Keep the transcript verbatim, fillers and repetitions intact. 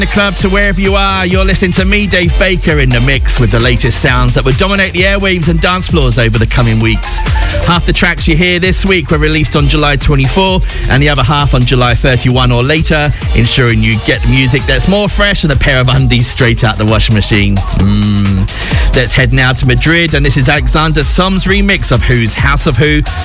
The club to wherever you are, you're listening to me, Dave Baker, in the mix with the latest sounds that will dominate the airwaves and dance floors over the coming weeks. Half the tracks you hear this week were released on July twenty-fourth and the other half on July thirty-first or later, ensuring you get the music that's more fresh than a pair of undies straight out the washing machine. Mm. Let's head now to Madrid, and this is Alexander Som's remix of Who's House of Who.